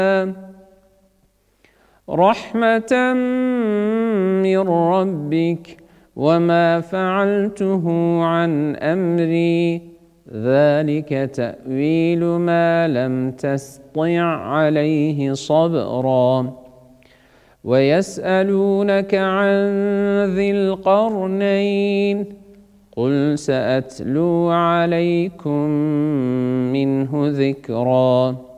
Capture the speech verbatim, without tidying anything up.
رحمة من ربك وما فعلته عن أمري ذلك تأويل ما لم تسطع عليه صبرا ويسألونك عن ذي القرنين قل سأتلو عليكم منه ذكرا